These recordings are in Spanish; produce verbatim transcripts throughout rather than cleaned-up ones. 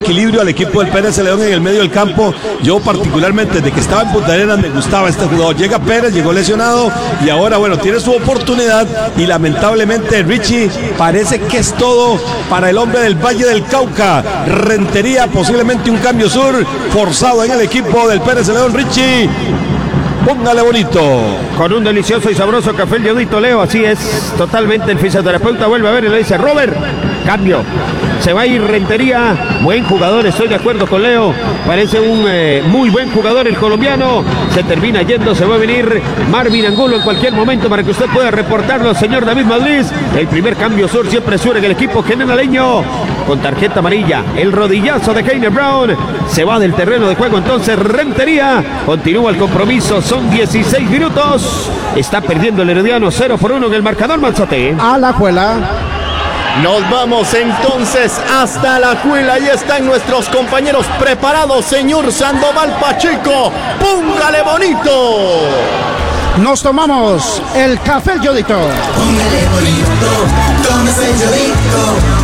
equilibrio al equipo del Pérez Celedón en el medio del campo. Yo particularmente desde que estaba en Punta Arenas me gustaba este jugador. Llega Pérez, llegó lesionado y ahora bueno, tiene su oportunidad y lamentablemente Richie parece que es todo para el hombre del Valle del Cauca. Rentería, posiblemente un cambio sur forzado en el equipo del Pérez Celedón. Richie, póngale bonito. Con un delicioso y sabroso café el Yodito, Leo, así es, totalmente. El fisioterapeuta vuelve a ver y le dice: Robert, cambio. Se va a ir Rentería, buen jugador, estoy de acuerdo con Leo, parece un eh, muy buen jugador el colombiano. Se termina yendo, se va a venir Marvin Angulo en cualquier momento para que usted pueda reportarlo, señor David Madrid. El primer cambio sur, siempre sur en el equipo generaleño, con tarjeta amarilla, el rodillazo de Keiner Brown, se va del terreno de juego entonces Rentería, continúa el compromiso, son dieciséis minutos, está perdiendo el Herediano cero por uno en el marcador, Manzote. Alajuela. Nos vamos entonces hasta Alajuela. Ahí están nuestros compañeros preparados, señor Sandoval Pacheco. ¡Póngale bonito! Nos tomamos el café el Yodito. Póngale bonito, tómese el Yodito.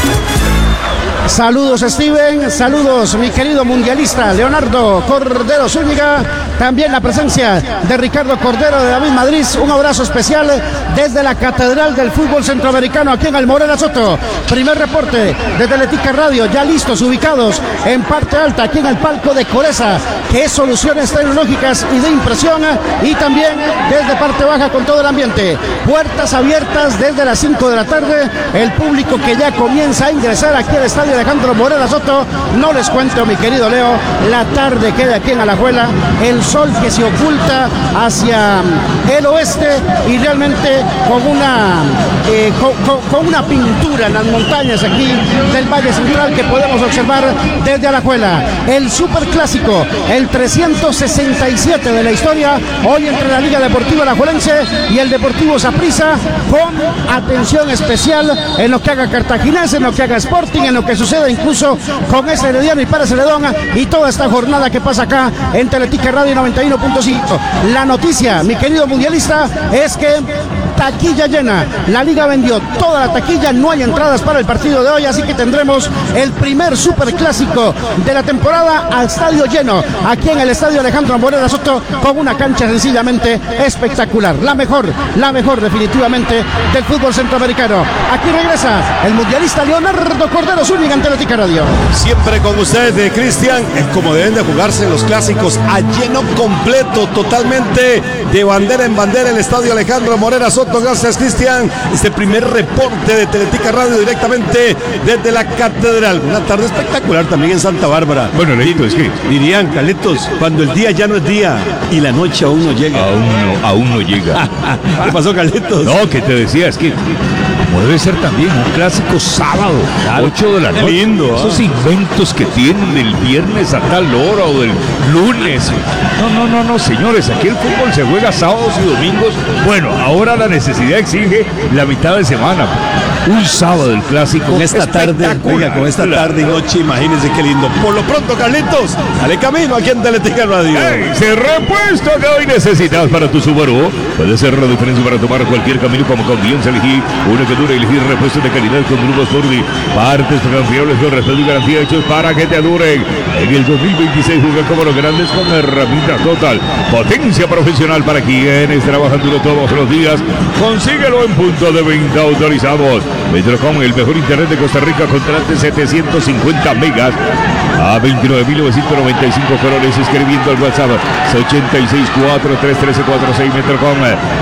Saludos Steven, saludos mi querido mundialista Leonardo Cordero Zúñiga, también la presencia de Ricardo Cordero de David Madrid, un abrazo especial desde la Catedral del Fútbol Centroamericano aquí en el Morera Soto. Primer reporte de Teletica Radio, ya listos, ubicados en parte alta aquí en el palco de Coreza, que es soluciones tecnológicas y de impresión, y también desde parte baja con todo el ambiente. Puertas abiertas desde las cinco de la tarde, el público que ya comienza a ingresar aquí al estadio Alejandro Morera Soto. No les cuento, mi querido Leo, la tarde queda aquí en Alajuela, el sol que se oculta hacia el oeste y realmente con una eh, con, con, con una pintura en las montañas aquí del Valle Central que podemos observar desde Alajuela. El superclásico, el trescientos sesenta y siete de la historia, hoy entre la Liga Deportiva Alajuelense y el Deportivo Saprissa, con atención especial en lo que haga Cartaginés, en lo que haga Sporting, en lo que suceda incluso con este Herediano y Pérez Celedón y toda esta jornada que pasa acá en Teletica Radio noventa y uno punto cinco. La noticia, mi querido mundialista, es que taquilla llena, la liga vendió toda la taquilla, no hay entradas para el partido de hoy, así que tendremos el primer superclásico de la temporada a estadio lleno, aquí en el estadio Alejandro Morera Soto, con una cancha sencillamente espectacular, la mejor, la mejor definitivamente del fútbol centroamericano. Aquí regresa el mundialista Leonardo Cordero Zúñiga en Teletica Radio. Siempre con ustedes, Cristian, como deben de jugarse los clásicos, a lleno completo, totalmente de bandera en bandera, el estadio Alejandro Morera Soto. Gracias, Cristian. Este primer reporte de Teletica Radio directamente desde la Catedral. Una tarde espectacular también en Santa Bárbara. Bueno, Leito, es que dirían, Carlitos, cuando el día ya no es día y la noche aún no llega. Aún no, aún no llega. ¿Qué pasó, Carlitos? No, que te decía, es que como debe ser también un clásico sábado, claro, ocho de la noche. Lindo, ¿eh? Esos inventos que tienen del viernes a tal hora o del lunes. No, no, no, no, señores, aquí el fútbol se juega sábados y domingos. Bueno, ahora la necesidad exige la mitad de semana. Un sábado el clásico. Con esta tarde, oiga, con esta tarde y noche, imagínense qué lindo. Por lo pronto, Carlitos, dale camino aquí en Teletica Radio. ¡Ey! Se repuesto que hoy necesitas para tu Subaru. Puede ser la diferencia para tomar cualquier camino como confianza. Elegí una que dure, elegir repuestos de calidad con grupos Furby. Partes confiables con respeto y garantía hechos para que te duren. En el dos mil veintiséis juega como los grandes con herramientas Total. Potencia profesional para quienes trabajan duro todos los días. Consíguelo en punto de venta autorizados. Metrocom, el mejor internet de Costa Rica, contrate setecientos cincuenta megas a veintinueve mil novecientos noventa y cinco colones, escribiendo al WhatsApp ochenta y seis cuatro tres uno tres cuatro seis. Metrocom,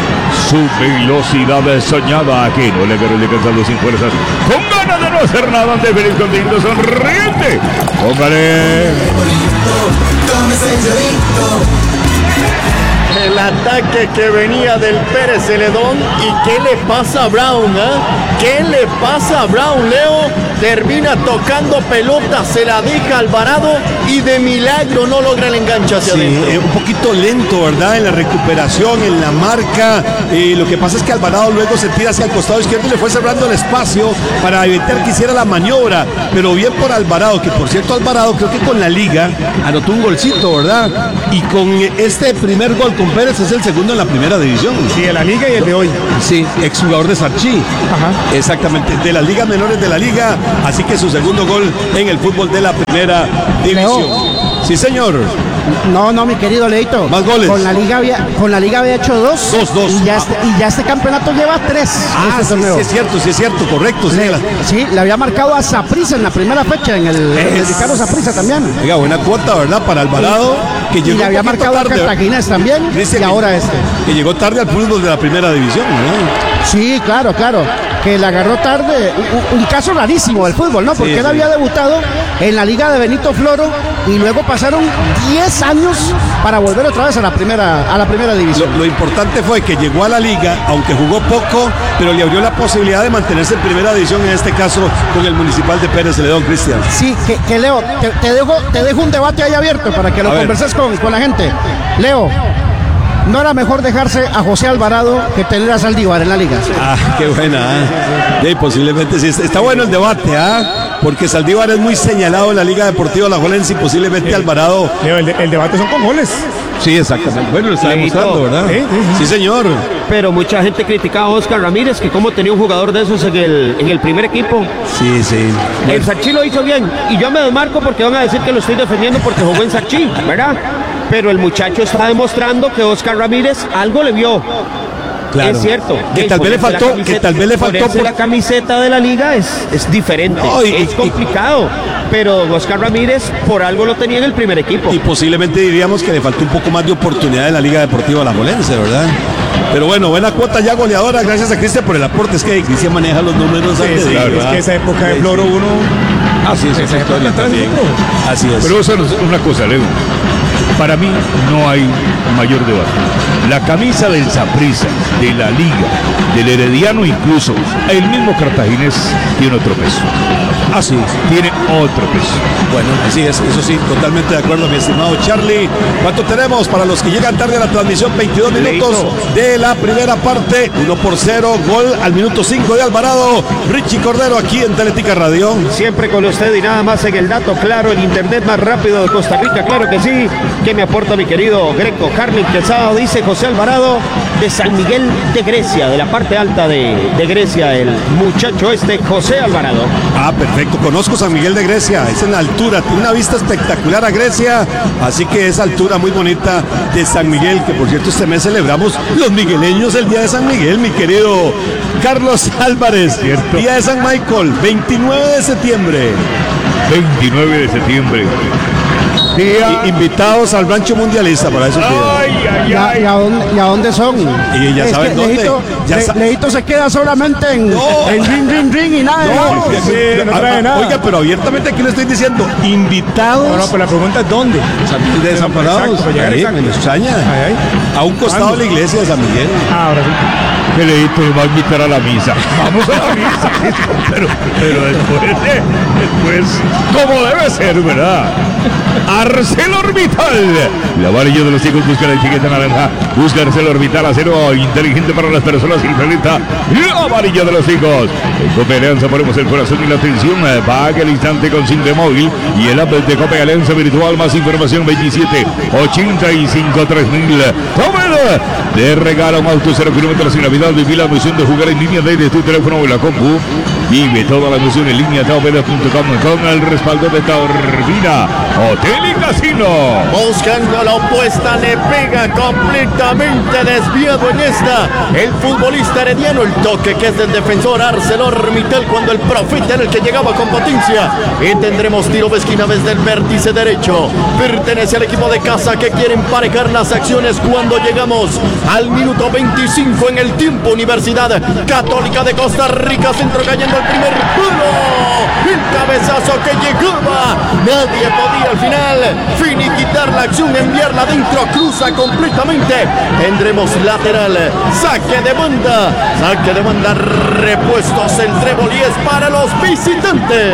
su velocidad soñada, que no le agarre de cansado sin fuerzas, con ganas de no hacer nada, ante feliz, contento, sonriente. Póngale. El ataque que venía del Pérez Celedón. ¿Y qué le pasa a Brown? ¿eh? ¿Qué le pasa a Brown, Leo? Termina tocando pelota, se la deja Alvarado y de milagro no logra el enganche hacia sí, adentro. Eh, un poquito lento, ¿verdad? En la recuperación, en la marca. Eh, lo que pasa es que Alvarado luego se tira hacia el costado izquierdo y le fue cerrando el espacio para evitar que hiciera la maniobra. Pero bien por Alvarado, que por cierto Alvarado creo que con la liga anotó un golcito, ¿verdad? Y con este primer gol con Pérez es el segundo en la primera división. Sí, de la liga y el de hoy. Sí, exjugador de Sarchi. Ajá. Exactamente, de las ligas menores de la liga. Así que su segundo gol en el fútbol de la primera división. Leo. Sí, señor. No, no, mi querido Leito. Más goles. Con la liga había, con la liga había hecho dos. Dos, dos. Y ya, este, y ya este campeonato lleva tres. Ah, este sí, torneo. sí, es cierto, sí es cierto, correcto. Sí, Le, la- sí, le había marcado a Saprissa en la primera fecha, en el, en el Ricardo Saprissa también. Oiga, buena cuota, ¿verdad? Para Alvarado, que Y llegó le había un poquito marcado tarde, a Cartaginés también. Cristian, y ahora este. que llegó tarde al fútbol de la primera división, ¿no? Sí, claro, claro. Que le agarró tarde. Un, un caso rarísimo del fútbol, ¿no? Porque Sí, él sí. había debutado en la liga de Benito Floro y luego pasaron diez años para volver otra vez a la primera, a la primera división. Lo, lo importante fue que llegó a la liga, aunque jugó poco, pero le abrió la posibilidad de mantenerse en primera división, en este caso con el Municipal de Pérez Celedón, Cristian. Sí, que, que Leo, te, te dejo, te dejo un debate ahí abierto para que lo A ver. converses con, con la gente. Leo, ¿no era mejor dejarse a José Alvarado que tener a Saldívar en la liga? Ah, qué buena, ¿ah? Sí, posiblemente sí. Está bueno el debate, ¿ah? Porque Saldívar es muy señalado en la Liga Deportiva Alajuelense y posiblemente Alvarado. Leo, el, de- el debate son con goles. Sí, exactamente. Bueno, lo está Leito. demostrando, ¿verdad? Sí, sí, sí. Sí, señor. Pero mucha gente criticaba a Oscar Ramírez, que cómo tenía un jugador de esos en el, en el primer equipo. Sí, sí. El Sarchi lo hizo bien. Y yo me desmarco porque van a decir que lo estoy defendiendo porque jugó en Sarchi, ¿verdad? Pero el muchacho está demostrando que Oscar Ramírez algo le vio. Claro. Es cierto. Que Ey, tal vez le ponerse la faltó, que camiseta- tal vez le faltó ponerse por- la camiseta de la liga es, es diferente. No, y- es y- complicado. Pero Oscar Ramírez por algo lo tenía en el primer equipo. Y posiblemente diríamos que le faltó un poco más de oportunidad en la Liga Deportiva Alajuelense, ¿verdad? Pero bueno, buena cuota ya goleadora. Gracias a Cristian por el aporte. Es que Cristian maneja los números. Sí, antes sí, de ir, es ¿verdad? que esa época de Sí, Floro sí. uno. Ah, sí, esa esa historia época atrás también. es otro. Así es. Pero sabes una cosa, Leo. Para mí no hay mayor debate. La camisa del Saprissa, de la Liga, del Herediano incluso, el mismo Cartaginés tiene otro peso. Así es. Tiene otro peso. Bueno, así es, eso sí, totalmente de acuerdo, mi estimado Charlie. ¿Cuánto tenemos para los que llegan tarde a la transmisión? veintidós minutos de la primera parte, uno por cero, gol al minuto cinco de Alvarado. Richie Cordero aquí en Teletica Radio. Siempre con usted y nada más en el dato claro, el internet más rápido de Costa Rica, claro que sí. ¿Qué me aporta mi querido Greco Carmen Quesada? Dice José Alvarado de San Miguel de Grecia, de la parte alta de, de Grecia, el muchacho este José Alvarado. Ah, perfecto, conozco San Miguel de Grecia, es en la altura, tiene una vista espectacular a Grecia, así que esa altura muy bonita de San Miguel, que por cierto este mes celebramos los migueleños el día de San Miguel, mi querido Carlos Álvarez, Cierto. día de San Michael, veintinueve de septiembre. veintinueve de septiembre. Día. I- invitados al rancho mundialista para esos días. Ay, ay, ¿Y a, ay. y a dónde, y a dónde son? Y ya Es saben que dónde. Leito, Ya Le- sa- Leito se queda solamente en, No. en ring, ring, ring y nada. de No, más. es que- sí, no ah, trae ah, nada. Oiga, pero abiertamente aquí le estoy diciendo, invitados No, no, pero la pregunta es ¿dónde? de desamparados. Exacto, para llegar Ahí, exacto. me extraña. Ahí, ahí. A un costado de la iglesia de San Miguel. Ah, ahora sí. Que Leito nos va a invitar a la misa. Vamos a la misa. Pero, pero después, de- después, como debe ser, ¿verdad? ArcelorMittal. La varilla de los hijos busca la etiqueta naranja. Busca ArcelorMittal, acero inteligente para las personas y planeta. La varilla de los hijos. En Cope Alianza ponemos el corazón y la atención. Paga el instante con Simple Móvil y el app de Cope Alianza Virtual. Más información veintisiete ochenta y cinco tres mil. ¡Tómelo! Te regala un auto cero kilómetros sin Navidad. Viví la emoción de jugar en línea desde tu teléfono o la compu. Vive toda la emoción en línea tómelo punto com con el respaldo de Taormina Hotel y Casino. Buscando la opuesta, le pega completamente desviado en esta. El futbolista herediano, el toque que es del defensor ArcelorMittal cuando el profeta era el que llegaba con potencia. Y tendremos tiro de esquina desde el vértice derecho. Pertenece al equipo de casa que quiere emparejar las acciones cuando llegamos al minuto veinticinco en el tiempo. Universidad Católica de Costa Rica, centro cayendo el primer palo. El cabezazo que llegaba. Nadie podía al final finiquitar la acción, enviarla adentro, cruza completamente. Tendremos lateral, saque de banda, saque de banda, repuestos el trébol y es para los visitantes.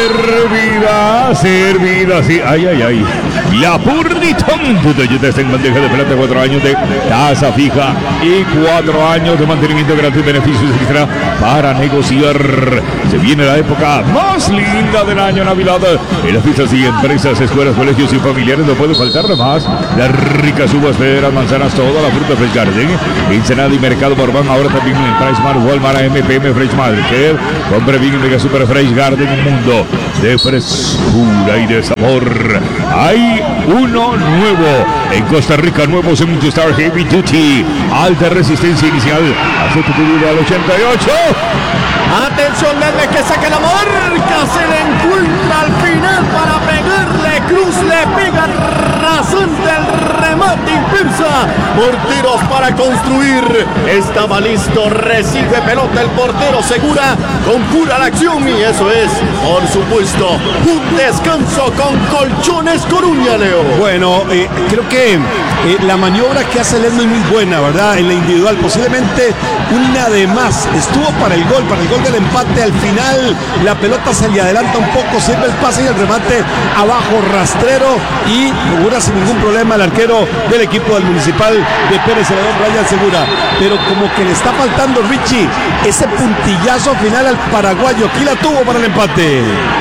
Servida, servida, sí, ay, ay, ay. La Purnitón, tu Toyota está en bandeja de plata, cuatro años de tasa fija y cuatro años de mantenimiento gratuito y beneficios extra para negociar. Se viene la época más linda del año, Navidad, en la fiesta Empresas y empresas, escuelas, colegios y familiares, no puede faltar más. Las ricas uvas, peras, manzanas, toda la fruta Fresh Garden. Ensenada y Mercado Borbán, ahora también en Price Mart, Walmart, M P M, Fresh Market. Compre bien en Mega Super Fresh Garden, un mundo de frescura y de sabor. Hay uno nuevo en Costa Rica, nuevo Cemento Star Heavy Duty, alta resistencia inicial, hace tu vida al ochenta y ocho. Atención, Ledme que saca la marca, se le encuentra al final para pegarle, Cruz le pega razón del remate impulsa por tiros para construir, estaba listo, recibe pelota el portero Segura, con pura la acción y eso es, por supuesto, un descanso con Colchones Coruña, Leo. Bueno, eh, creo que eh, la maniobra que hace Ledme es muy buena, ¿verdad? En la individual, posiblemente una de más, estuvo para el gol, para el gol del empate, al final la pelota se le adelanta un poco, sirve el pase y el remate abajo, rastrero, y logra sin ningún problema el arquero del equipo del Municipal de Pérez Celedón, Brian Segura, pero como que le está faltando, Richie, ese puntillazo final al paraguayo. Aquí la tuvo para el empate.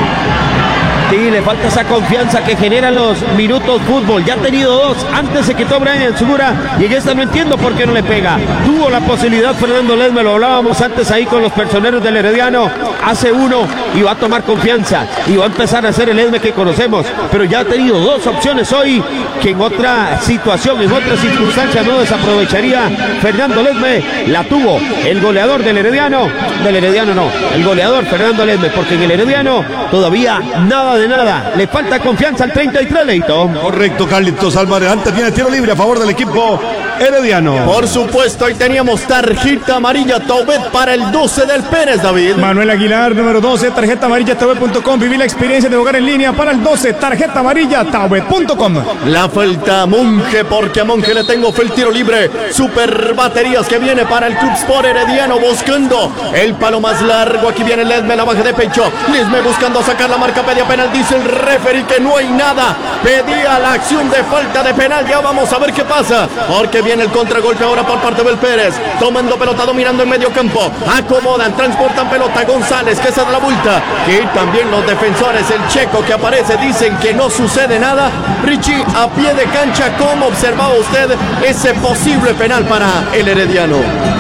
Sí, le falta esa confianza que generan los minutos fútbol. Ya ha tenido dos, antes se quitó Brian Segura y en esta no entiendo por qué no le pega. Tuvo la posibilidad Fernando Ledme, lo hablábamos antes ahí con los personeros del Herediano, hace uno y va a tomar confianza y va a empezar a hacer el Ledme que conocemos, pero ya ha tenido dos opciones hoy que en otra situación, en otra circunstancia no desaprovecharía Fernando Ledme. La tuvo el goleador del Herediano, del Herediano no, el goleador Fernando Ledme, porque en el Herediano todavía nada de nada, le falta confianza al treinta y tres, Leito. Correcto, Carlitos Álvarez, antes viene tiro libre a favor del equipo herediano. Por supuesto, ahí teníamos tarjeta amarilla Taubet para el doce del Pérez, David. Manuel Aguilar, número doce, tarjeta amarilla taubet punto com. Viví la experiencia de jugar en línea para el doce, tarjeta amarilla taubet punto com. La falta a Monje, porque a Monje le tengo fe el tiro libre. Super baterías que viene para el Club Sport Herediano, buscando el palo más largo. Aquí viene Ledme, la baja de pecho. Ledme buscando sacar la marca, pedía penal. Dice el referee que no hay nada. Pedía la acción de falta de penal. Ya vamos a ver qué pasa, porque viene el contragolpe ahora por parte del Pérez. Tomando pelota, dominando en medio campo. Acomodan, transportan pelota. González que se da la vuelta. Y también los defensores, el checo que aparece, dicen que no sucede nada. Richie, a pie de cancha, ¿cómo observaba usted ese posible penal para el Herediano?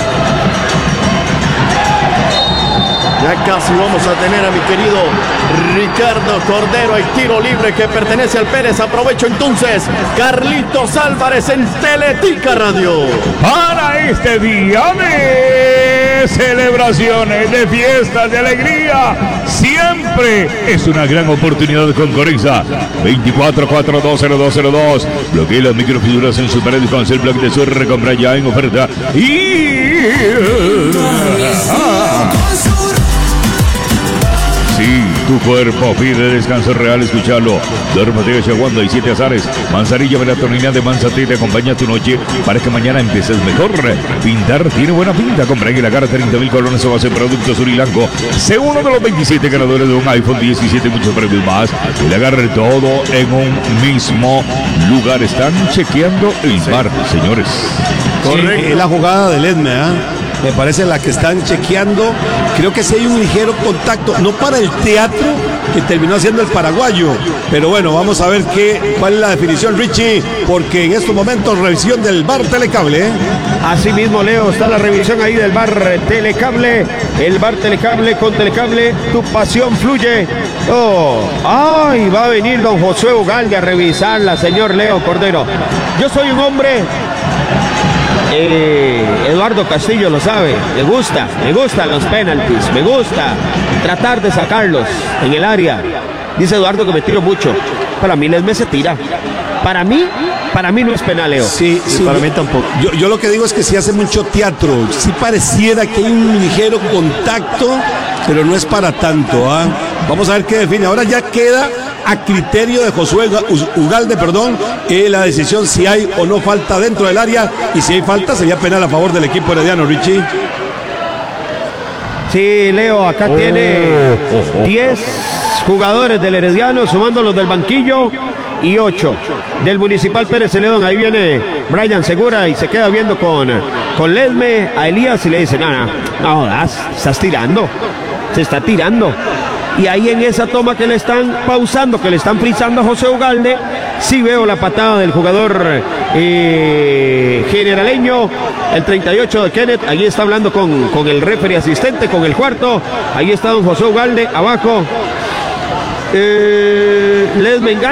Ya casi vamos a tener a mi querido Ricardo Cordero, el tiro libre que pertenece al Pérez. Aprovecho entonces, Carlitos Álvarez en Teletica Radio. Para este día de celebraciones, de fiestas, de alegría, siempre es una gran oportunidad con Coriza. veinticuatro cuatro dos cero dos cero dos. Bloquea las microfisuras en su pared con el bloque de su recompra ya en oferta. Y... Sí, tu cuerpo pide descanso real, escúchalo. Duérmete Chaguanda y siete azares. Manzanilla melatonina de Manzatí te acompaña tu noche para que mañana empieces mejor. Pintar tiene buena pinta. Compra en la cara treinta mil colones o base Productos Urilanco. Sé uno de los veintisiete ganadores de un iPhone diecisiete y muchos premios más. El agarre todo en un mismo lugar. Están chequeando el bar, señores. Correcto. Sí, es la jugada de Ledme, ¿eh? Me parece la que están chequeando. Creo que sí hay un ligero contacto, no para el teatro que terminó haciendo el paraguayo, pero bueno, vamos a ver qué, cuál es la definición, Richie, porque en estos momentos revisión del V A R Telecable, ¿eh? Así mismo, Leo, está la revisión ahí del V A R Telecable, el V A R Telecable con Telecable, tu pasión fluye. Oh, ay, va a venir don Josué Ugalde a revisarla, señor Leo Cordero. Yo soy un hombre... Eh, Eduardo Castillo lo sabe, me gusta, me gustan los penaltis, me gusta tratar de sacarlos en el área. Dice Eduardo que me tiro mucho. Para mí Ledme se tira. Para mí, para mí no es penal, Leo. Sí, sí, para yo, mí tampoco. Yo, yo lo que digo es que sí hace mucho teatro. Sí pareciera que hay un ligero contacto, pero no es para tanto, ¿ah? Vamos a ver qué define. Ahora ya queda a criterio de Josué Ugalde, perdón, eh, la decisión si hay o no falta dentro del área, y si hay falta sería penal a favor del equipo herediano, Richie. Sí, Leo, acá oh, tiene diez jugadores del Herediano, sumando los del banquillo, y ocho del Municipal Pérez Celedón. Ahí viene Brian Segura y se queda viendo con, con Ledme a Elías y le dice, no, no, no, das, estás tirando, se está tirando. y ahí en esa toma que le están pausando, que le están frizando a José Ugalde, sí veo la patada del jugador eh, generaleño, el treinta y ocho de Kenneth. Allí está hablando con, con el referee asistente, con el cuarto. Ahí está don José Ugalde, abajo. Eh, Les Mengaña.